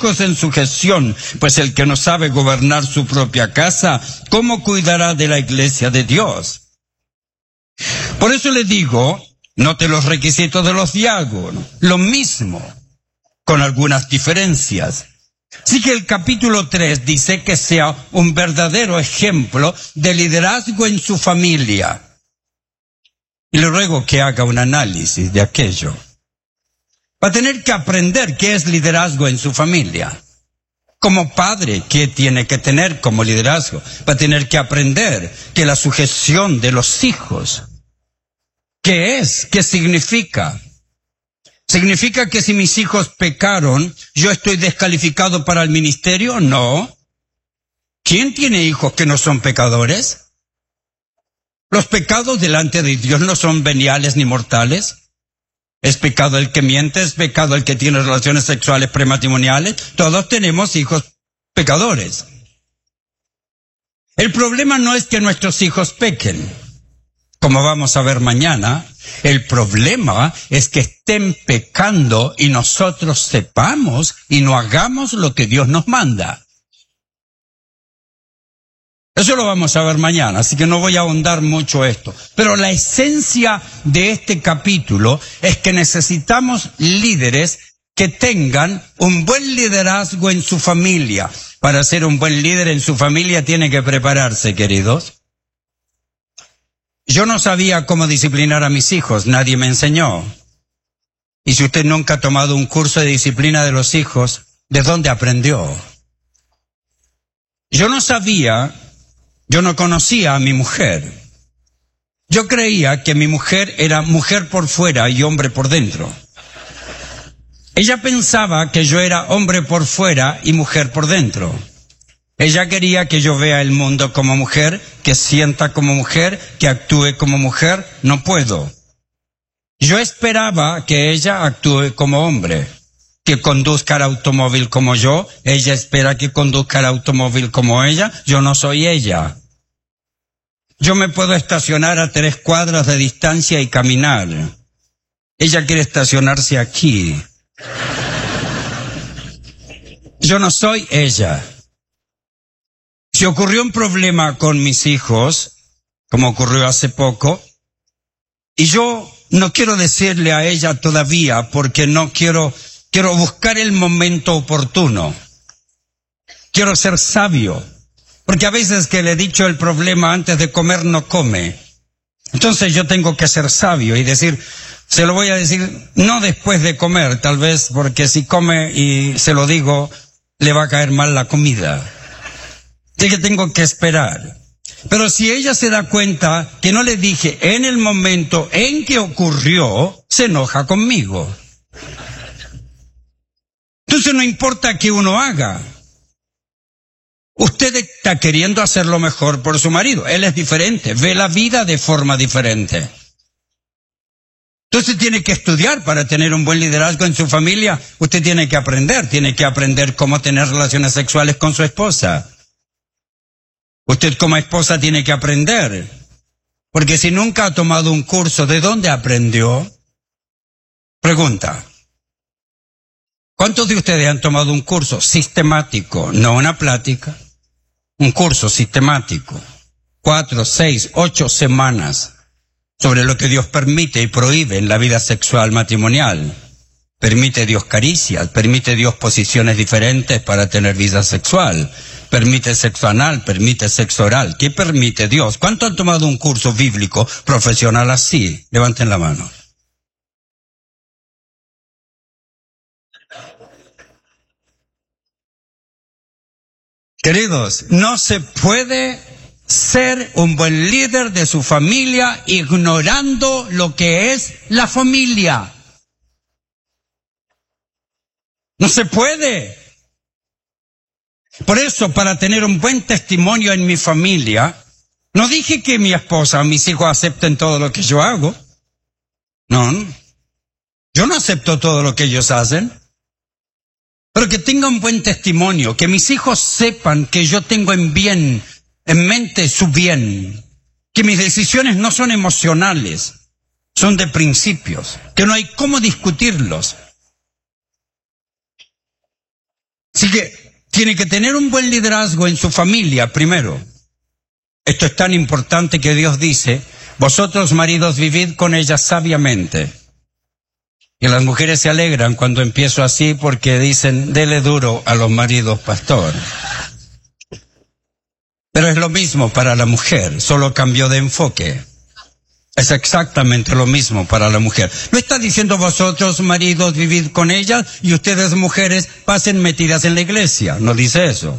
hijos en sujeción, pues el que no sabe gobernar su propia casa, ¿cómo cuidará de la iglesia de Dios? Por eso le digo, note los requisitos de los diáconos, lo mismo, con algunas diferencias. Así que el capítulo 3 dice que sea un verdadero ejemplo de liderazgo en su familia. Y le ruego que haga un análisis de aquello. Va a tener que aprender qué es liderazgo en su familia. Como padre, ¿qué tiene que tener como liderazgo? Va a tener que aprender que la sujeción de los hijos, ¿qué es? ¿Qué significa? ¿Significa que si mis hijos pecaron, yo estoy descalificado para el ministerio? No. ¿Quién tiene hijos que no son pecadores? ¿Los pecados delante de Dios no son veniales ni mortales? ¿Es pecado el que miente? ¿Es pecado el que tiene relaciones sexuales prematrimoniales? Todos tenemos hijos pecadores. El problema no es que nuestros hijos pequen, como vamos a ver mañana. El problema es que estén pecando y nosotros sepamos y no hagamos lo que Dios nos manda. Eso lo vamos a ver mañana, así que no voy a ahondar mucho esto. Pero la esencia de este capítulo es que necesitamos líderes que tengan un buen liderazgo en su familia. Para ser un buen líder en su familia tiene que prepararse, queridos. Yo no sabía cómo disciplinar a mis hijos, nadie me enseñó. Y si usted nunca ha tomado un curso de disciplina de los hijos, ¿de dónde aprendió? Yo no conocía a mi mujer. Yo creía que mi mujer era mujer por fuera y hombre por dentro. Ella pensaba que yo era hombre por fuera y mujer por dentro. Ella quería que yo vea el mundo como mujer, que sienta como mujer, que actúe como mujer. No puedo. Yo esperaba que ella actúe como hombre, que conduzca el automóvil como yo. Ella espera que conduzca el automóvil como ella. Yo no soy ella. Yo me puedo estacionar a 3 cuadras de distancia y caminar. Ella quiere estacionarse aquí. Yo no soy ella. Si ocurrió un problema con mis hijos, como ocurrió hace poco, y yo no quiero decirle a ella todavía porque no quiero buscar el momento oportuno. Quiero ser sabio, porque a veces que le he dicho el problema antes de comer no come. Entonces yo tengo que ser sabio y decir, se lo voy a decir no después de comer, tal vez, porque si come y se lo digo, le va a caer mal la comida. Así que tengo que esperar. Pero si ella se da cuenta que no le dije en el momento en que ocurrió, se enoja conmigo. Entonces no importa qué uno haga. Usted está queriendo hacer lo mejor por su marido. Él es diferente, ve la vida de forma diferente. Entonces tiene que estudiar para tener un buen liderazgo en su familia. Usted tiene que aprender cómo tener relaciones sexuales con su esposa. Usted como esposa tiene que aprender, porque si nunca ha tomado un curso, ¿de dónde aprendió? Pregunta. ¿Cuántos de ustedes han tomado un curso sistemático, no una plática? Un curso sistemático, 4, 6, 8 semanas, sobre lo que Dios permite y prohíbe en la vida sexual matrimonial. Permite Dios caricias, permite Dios posiciones diferentes para tener vida sexual. Permite sexo anal, permite sexo oral. ¿Qué permite Dios? ¿Cuántos han tomado un curso bíblico profesional así? Levanten la mano. Queridos, no se puede ser un buen líder de su familia ignorando lo que es la familia. No se puede. Por eso, para tener un buen testimonio en mi familia, no dije que mi esposa o mis hijos acepten todo lo que yo hago. No, yo no acepto todo lo que ellos hacen. Pero que tenga un buen testimonio, que mis hijos sepan que yo tengo en mente su bien, que mis decisiones no son emocionales, son de principios, que no hay cómo discutirlos. Así que tiene que tener un buen liderazgo en su familia primero. Esto es tan importante que Dios dice, vosotros maridos vivid con ellas sabiamente. Y las mujeres se alegran cuando empiezo así porque dicen, dele duro a los maridos, pastor. Pero es lo mismo para la mujer, solo cambió de enfoque. Es exactamente lo mismo para la mujer. No está diciendo vosotros maridos vivid con ellas y ustedes mujeres pasen metidas en la iglesia. No dice eso.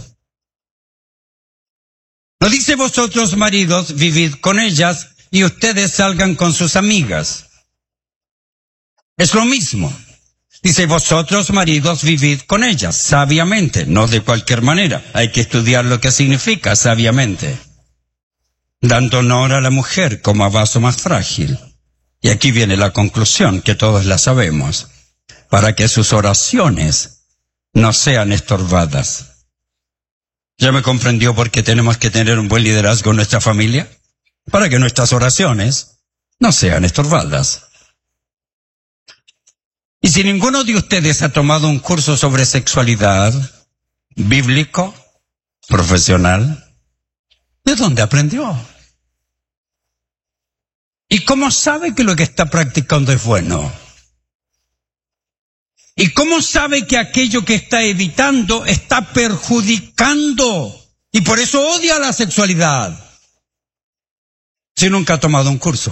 No dice vosotros maridos vivid con ellas y ustedes salgan con sus amigas. Es lo mismo. Dice vosotros maridos vivid con ellas, sabiamente, no de cualquier manera. Hay que estudiar lo que significa sabiamente. Dando honor a la mujer como a vaso más frágil. Y aquí viene la conclusión que todos la sabemos. Para que sus oraciones no sean estorbadas. ¿Ya me comprendió por qué tenemos que tener un buen liderazgo en nuestra familia? Para que nuestras oraciones no sean estorbadas. Y si ninguno de ustedes ha tomado un curso sobre sexualidad, bíblico, profesional, ¿de dónde aprendió? ¿Y cómo sabe que lo que está practicando es bueno? ¿Y cómo sabe que aquello que está evitando está perjudicando? Y por eso odia la sexualidad. Si nunca ha tomado un curso.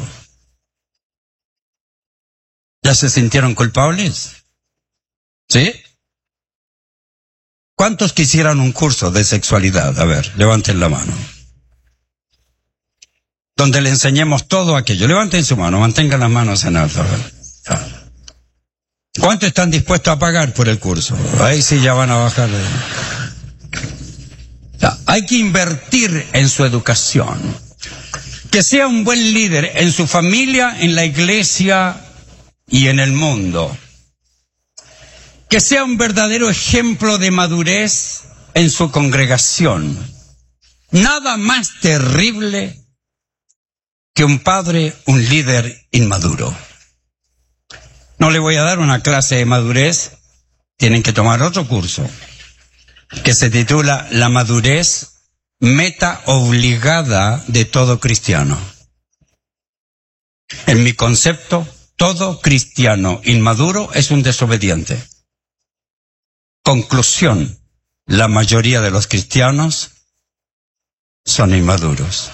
¿Ya se sintieron culpables? ¿Sí? ¿Cuántos quisieran un curso de sexualidad? A ver, levanten la mano. Donde le enseñemos todo aquello. Levanten su mano, mantengan las manos en alto. A ver. ¿Cuántos están dispuestos a pagar por el curso? Ahí sí ya van a bajar. Hay que invertir en su educación. Que sea un buen líder en su familia, en la iglesia y en el mundo. Que sea un verdadero ejemplo de madurez en su congregación. Nada más terrible que un padre, un líder inmaduro. No le voy a dar una clase de madurez, tienen que tomar otro curso, que se titula La madurez meta obligada de todo cristiano. En mi concepto, todo cristiano inmaduro es un desobediente. Conclusión, la mayoría de los cristianos son inmaduros.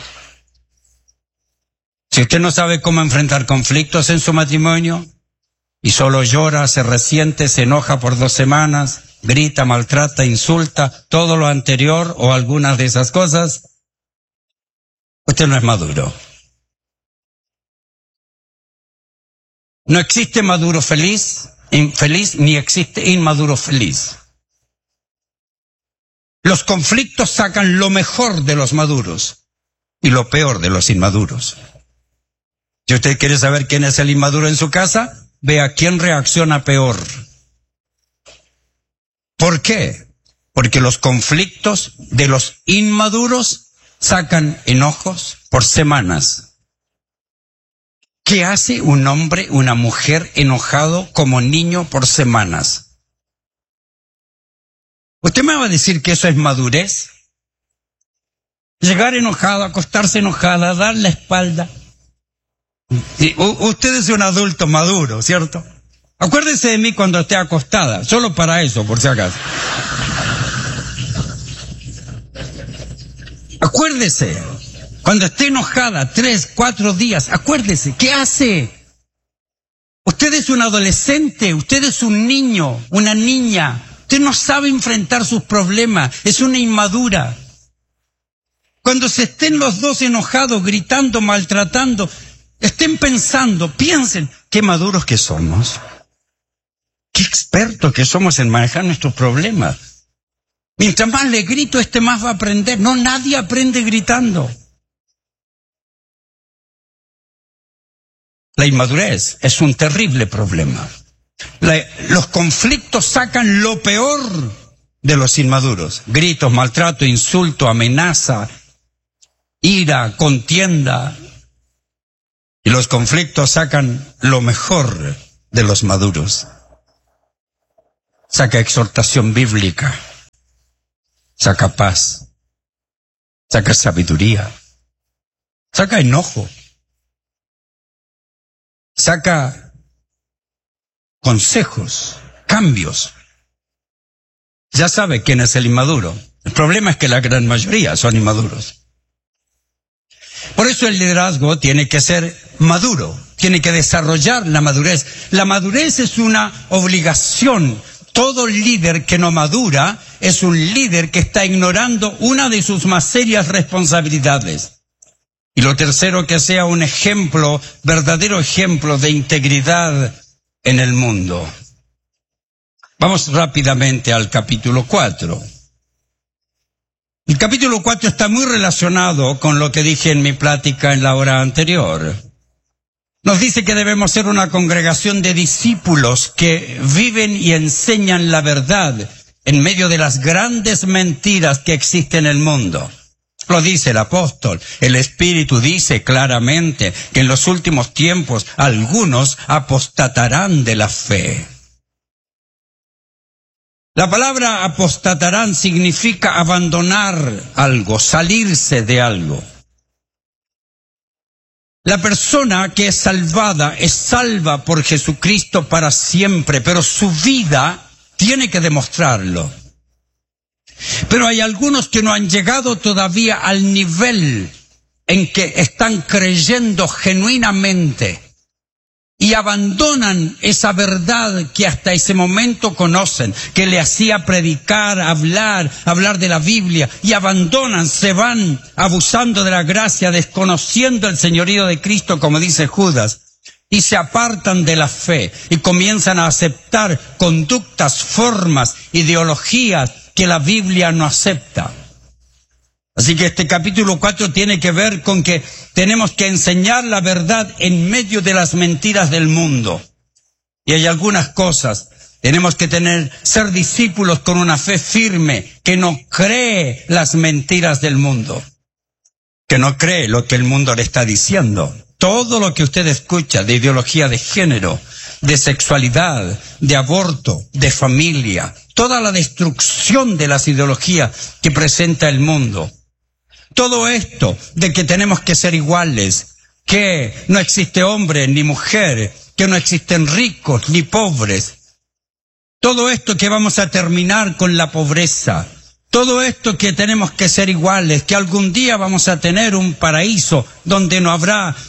Si usted no sabe cómo enfrentar conflictos en su matrimonio, y solo llora, se resiente, se enoja por 2 semanas, grita, maltrata, insulta, todo lo anterior o algunas de esas cosas, usted no es maduro. No existe maduro infeliz, ni existe inmaduro feliz. Los conflictos sacan lo mejor de los maduros y lo peor de los inmaduros. Si usted quiere saber quién es el inmaduro en su casa, vea quién reacciona peor. ¿Por qué? Porque los conflictos de los inmaduros sacan enojos por semanas. ¿Qué hace un hombre, una mujer enojado como niño por semanas? ¿Usted me va a decir que eso es madurez? Llegar enojado, acostarse enojada, dar la espalda. Usted es un adulto maduro, ¿cierto? Acuérdese de mí cuando esté acostada, solo para eso, por si acaso. Acuérdese, cuando esté enojada, 3, 4 días, acuérdese, ¿qué hace? Usted es un adolescente, usted es un niño, una niña, usted no sabe enfrentar sus problemas, es una inmadura. Cuando se estén los dos enojados, gritando, maltratando, estén pensando, piensen, qué maduros que somos. Qué expertos que somos en manejar nuestros problemas. Mientras más le grito, más va a aprender. No, nadie aprende gritando. La inmadurez es un terrible problema. Los conflictos sacan lo peor de los inmaduros. Gritos, maltrato, insulto, amenaza, ira, contienda. Y los conflictos sacan lo mejor de los maduros. Saca exhortación bíblica. saca paz, saca sabiduría, saca enojo, saca consejos, cambios. Ya sabe quién es el inmaduro. El problema es que la gran mayoría son inmaduros. Por eso el liderazgo tiene que ser maduro, tiene que desarrollar la madurez. La madurez es una obligación. Todo líder que no madura es un líder que está ignorando una de sus más serias responsabilidades. Y lo tercero, que sea un ejemplo, verdadero ejemplo de integridad en el mundo. Vamos rápidamente al capítulo 4. El capítulo 4 está muy relacionado con lo que dije en mi plática en la hora anterior. Nos dice que debemos ser una congregación de discípulos que viven y enseñan la verdad en medio de las grandes mentiras que existen en el mundo. Lo dice el apóstol. El Espíritu dice claramente que en los últimos tiempos algunos apostatarán de la fe. La palabra apostatarán significa abandonar algo, salirse de algo. La persona que es salva por Jesucristo para siempre, pero su vida tiene que demostrarlo. Pero hay algunos que no han llegado todavía al nivel en que están creyendo genuinamente y abandonan esa verdad que hasta ese momento conocen, que le hacía predicar, hablar de la Biblia, y abandonan, se van abusando de la gracia, desconociendo el señorío de Cristo, como dice Judas, y se apartan de la fe y comienzan a aceptar conductas, formas, ideologías que la Biblia no acepta. Así que este capítulo 4 tiene que ver con que tenemos que enseñar la verdad en medio de las mentiras del mundo. Y hay algunas cosas. Tenemos que ser discípulos con una fe firme, que no cree las mentiras del mundo, que no cree lo que el mundo le está diciendo. Todo lo que usted escucha de ideología de género, de sexualidad, de aborto, de familia, toda la destrucción de las ideologías que presenta el mundo. Todo esto de que tenemos que ser iguales, que no existe hombre ni mujer, que no existen ricos ni pobres. Todo esto que vamos a terminar con la pobreza. Todo esto que tenemos que ser iguales, que algún día vamos a tener un paraíso donde no habrá